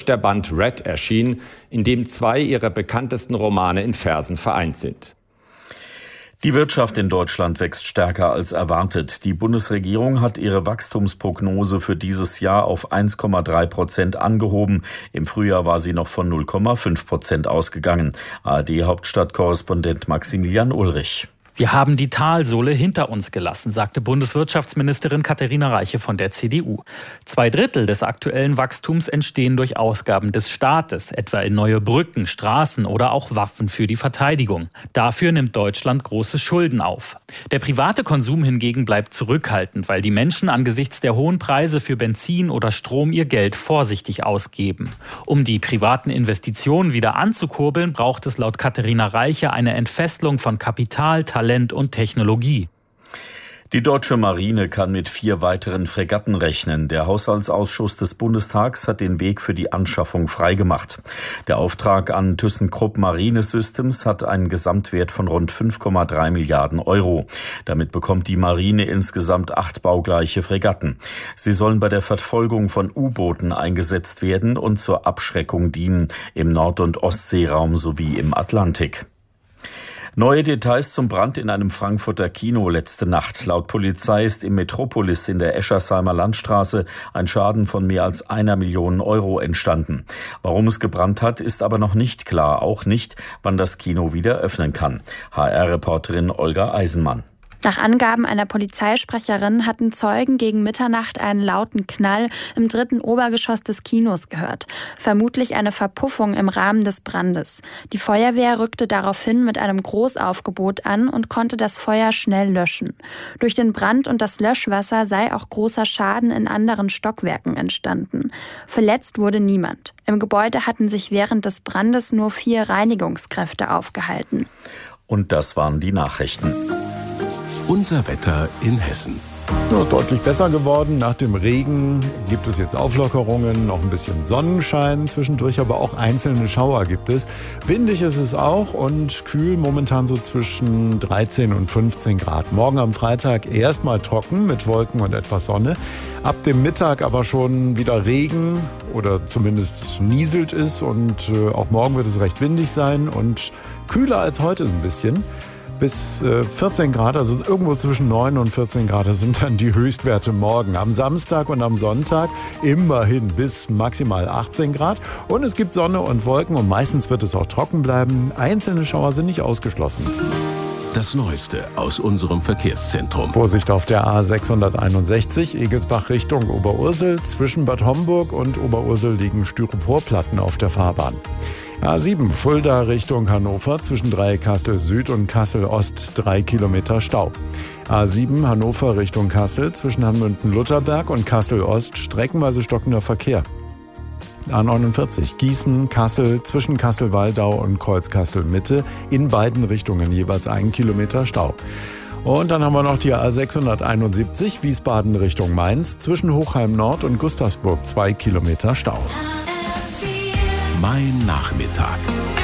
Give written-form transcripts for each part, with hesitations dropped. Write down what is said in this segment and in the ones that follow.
der Band Red erschien, in dem 2 ihrer bekanntesten Romane in Versen vereint sind. Die Wirtschaft in Deutschland wächst stärker als erwartet. Die Bundesregierung hat ihre Wachstumsprognose für dieses Jahr auf 1,3% angehoben. Im Frühjahr war sie noch von 0,5% ausgegangen. ARD-Hauptstadtkorrespondent Maximilian Ulrich. Wir haben die Talsohle hinter uns gelassen, sagte Bundeswirtschaftsministerin Katharina Reiche von der CDU. 2/3 des aktuellen Wachstums entstehen durch Ausgaben des Staates, etwa in neue Brücken, Straßen oder auch Waffen für die Verteidigung. Dafür nimmt Deutschland große Schulden auf. Der private Konsum hingegen bleibt zurückhaltend, weil die Menschen angesichts der hohen Preise für Benzin oder Strom ihr Geld vorsichtig ausgeben. Um die privaten Investitionen wieder anzukurbeln, braucht es laut Katharina Reiche eine Entfesselung von Kapital, Talent und Technologie. Die deutsche Marine kann mit 4 weiteren Fregatten rechnen. Der Haushaltsausschuss des Bundestags hat den Weg für die Anschaffung freigemacht. Der Auftrag an ThyssenKrupp Marine Systems hat einen Gesamtwert von rund 5,3 Milliarden Euro. Damit bekommt die Marine insgesamt 8 baugleiche Fregatten. Sie sollen bei der Verfolgung von U-Booten eingesetzt werden und zur Abschreckung dienen im Nord- und Ostseeraum sowie im Atlantik. Neue Details zum Brand in einem Frankfurter Kino letzte Nacht. Laut Polizei ist im Metropolis in der Eschersheimer Landstraße ein Schaden von mehr als 1 Million Euro entstanden. Warum es gebrannt hat, ist aber noch nicht klar. Auch nicht, wann das Kino wieder öffnen kann. HR-Reporterin Olga Eisenmann. Nach Angaben einer Polizeisprecherin hatten Zeugen gegen Mitternacht einen lauten Knall im 3. Obergeschoss des Kinos gehört. Vermutlich eine Verpuffung im Rahmen des Brandes. Die Feuerwehr rückte daraufhin mit einem Großaufgebot an und konnte das Feuer schnell löschen. Durch den Brand und das Löschwasser sei auch großer Schaden in anderen Stockwerken entstanden. Verletzt wurde niemand. Im Gebäude hatten sich während des Brandes nur 4 Reinigungskräfte aufgehalten. Und das waren die Nachrichten. Unser Wetter in Hessen. Ja, ist deutlich besser geworden. Nach dem Regen gibt es jetzt Auflockerungen, noch ein bisschen Sonnenschein zwischendurch, aber auch einzelne Schauer gibt es. Windig ist es auch und kühl, momentan so zwischen 13 und 15 Grad. Morgen am Freitag erstmal trocken mit Wolken und etwas Sonne. Ab dem Mittag aber schon wieder Regen oder zumindest nieselt es und auch morgen wird es recht windig sein und kühler als heute ein bisschen. Bis 14 Grad, also irgendwo zwischen 9 und 14 Grad, das sind dann die Höchstwerte morgen. Am Samstag und am Sonntag immerhin bis maximal 18 Grad. Und es gibt Sonne und Wolken und meistens wird es auch trocken bleiben. Einzelne Schauer sind nicht ausgeschlossen. Das Neueste aus unserem Verkehrszentrum. Vorsicht auf der A661, Egelsbach Richtung Oberursel. Zwischen Bad Homburg und Oberursel liegen Styroporplatten auf der Fahrbahn. A7 Fulda Richtung Hannover, zwischen Dreieck-Kassel Süd und Kassel Ost 3 Kilometer Stau. A7 Hannover Richtung Kassel, zwischen Hanmünden-Lutherberg und Kassel Ost streckenweise stockender Verkehr. A49 Gießen, Kassel, zwischen Kassel-Waldau und Kreuz-Kassel Mitte, in beiden Richtungen jeweils 1 Kilometer Stau. Und dann haben wir noch die A671 Wiesbaden Richtung Mainz, zwischen Hochheim Nord und Gustavsburg 2 Kilometer Stau. Mein Nachmittag.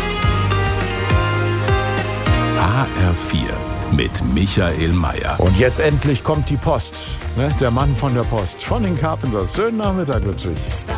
HR4 mit Michael Mayer. Und jetzt endlich kommt die Post. Der Mann von der Post. Von den Carpenters. Schönen Nachmittag wünsche ich.